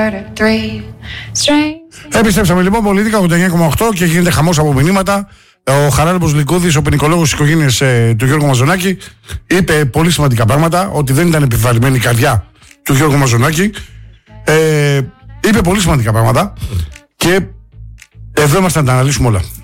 Επιστρέψαμε λοιπόν πολιτικά 89,8 και γίνεται χαμός από μηνύματα. Ο Χαράλαμπος Λυκούδης, ο ποινικολόγος της οικογένειας του Γιώργου Μαζονάκη, είπε πολύ σημαντικά πράγματα, ότι δεν ήταν επιβαρημένη η καρδιά του Γιώργου Μαζονάκη. Είπε πολύ σημαντικά πράγματα και εδώ είμαστε να τα αναλύσουμε όλα.